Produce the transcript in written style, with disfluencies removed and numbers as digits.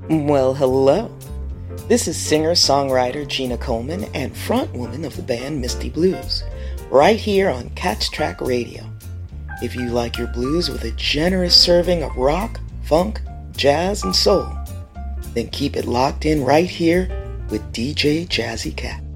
Well, hello. This is singer-songwriter Gina Coleman and frontwoman of the band Misty Blues, right here on Catch Track Radio. If you like your blues with a generous serving of rock, funk, jazz, and soul, then keep it locked in right here with DJ Jazzy Cat.